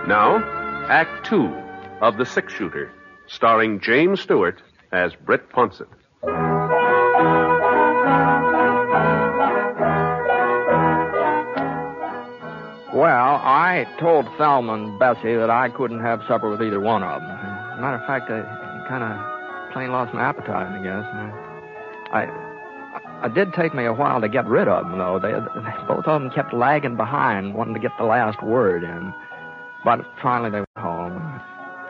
Now, Act Two of The Six Shooter, starring James Stewart as Britt Ponsett. Well, I told Thelma and Bessie that I couldn't have supper with either one of them. Matter of fact, I kind of plain lost my appetite, I guess. It did take me a while to get rid of them, though. They both of them kept lagging behind, wanting to get the last word in. But finally they went home.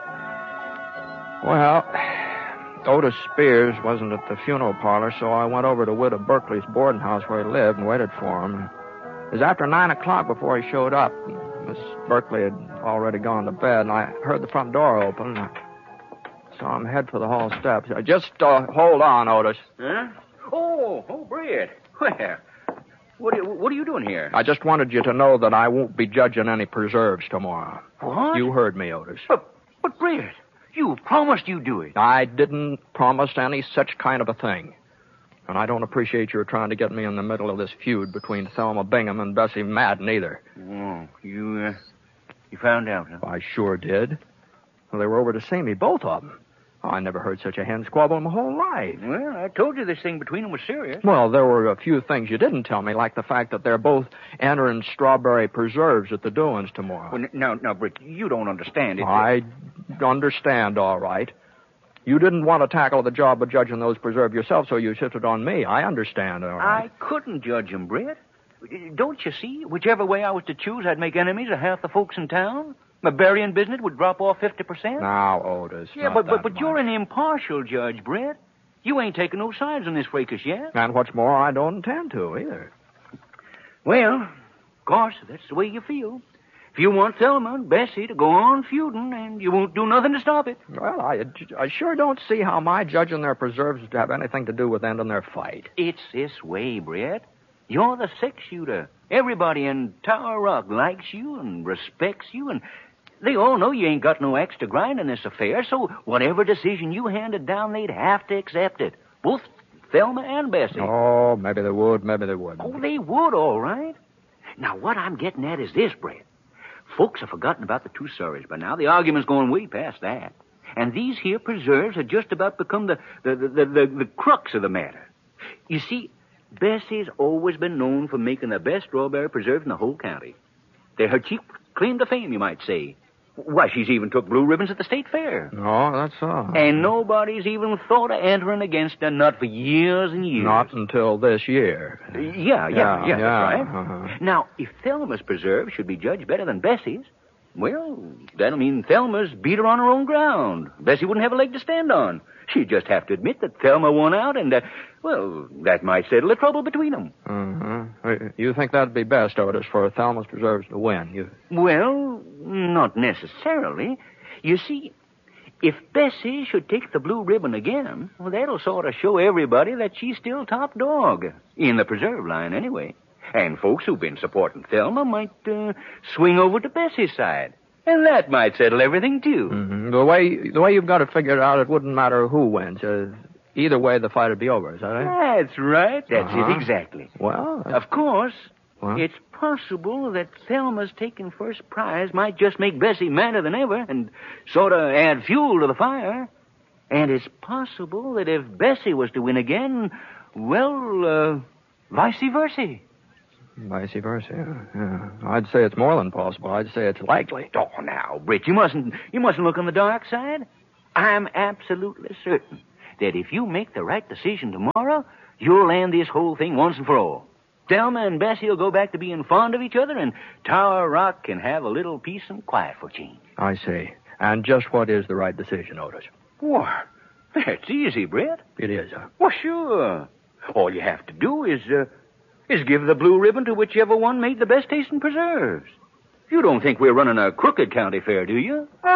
Well, Otis Spears wasn't at the funeral parlor, so I went over to Widow Berkeley's boarding house where he lived and waited for him. It was after 9 o'clock before he showed up. Miss Berkeley had already gone to bed, and I heard the front door open, and I saw him head for the hall steps. Just hold on, Otis. Huh? Oh, Britt. Where? What are you doing here? I just wanted you to know that I won't be judging any preserves tomorrow. What? You heard me, Otis. But Britt, you promised you'd do it. I didn't promise any such kind of a thing. And I don't appreciate your trying to get me in the middle of this feud between Thelma Bingham and Bessie Madden either. Oh, you found out, huh? I sure did. Well, they were over to see me, both of them. Oh, I never heard such a hen squabble in my whole life. Well, I told you this thing between them was serious. Well, there were a few things you didn't tell me, like the fact that they're both entering strawberry preserves at the doings tomorrow. Well, now, Britt, you don't understand it. I understand, all right. You didn't want to tackle the job of judging those preserves yourself, so you shifted on me. I understand, all right. I couldn't judge them, Britt. Don't you see? Whichever way I was to choose, I'd make enemies of half the folks in town. My burying business would drop off 50%. Now, Otis. Yeah, but you're an impartial judge, Britt. You ain't taking no sides on this fracas yet. And what's more, I don't intend to, either. Well, of course, that's the way you feel. If you want Thelma and Bessie to go on feuding, and you won't do nothing to stop it. Well, I sure don't see how my judging their preserves would have anything to do with ending their fight. It's this way, Britt. You're the six-shooter. Everybody in Tower Rock likes you and respects you, and they all know you ain't got no axe to grind in this affair, so whatever decision you handed down, they'd have to accept it. Both Thelma and Bessie. Oh, maybe they would, maybe they wouldn't. Oh, they would, all right. Now, what I'm getting at is this, Britt. Folks have forgotten about the two Surreys by now. The argument's going way past that. And these here preserves have just about become the crux of the matter. You see, Bessie's always been known for making the best strawberry preserves in the whole county. They're her chief claim to fame, you might say. Why, she's even took blue ribbons at the state fair. Oh, that's all. And nobody's even thought of entering against her, not for years and years. Not until this year. Yeah, that's right. Uh-huh. Now, if Thelma's preserve should be judged better than Bessie's, well, that'll mean Thelma's beat her on her own ground. Bessie wouldn't have a leg to stand on. She'd just have to admit that Thelma won out, and, that might settle the trouble between them. Uh-huh. You think that'd be best, Otis, for Thelma's preserves to win? Well, not necessarily. You see, if Bessie should take the blue ribbon again, well, that'll sort of show everybody that she's still top dog. In the preserve line, anyway. And folks who've been supporting Thelma might swing over to Bessie's side. And that might settle everything, too. Mm-hmm. The way you've got it figured out, it wouldn't matter who wins. Either way, the fight would be over, is that right? That's right. That's it, exactly. Well... Of course, it's possible that Thelma's taking first prize might just make Bessie madder than ever and sort of add fuel to the fire. And it's possible that if Bessie was to win again, well, vice versa. Vice versa, yeah. I'd say it's more than possible. I'd say it's likely. Oh, now, Britt, you mustn't look on the dark side. I'm absolutely certain that if you make the right decision tomorrow, you'll end this whole thing once and for all. Thelma and Bessie will go back to being fond of each other, and Tower Rock can have a little peace and quiet for change. I see. And just what is the right decision, Otis? What? That's easy, Britt. It is, huh? Well, sure. All you have to do is give the blue ribbon to whichever one made the best tasting preserves. You don't think we're running a crooked county fair, do you?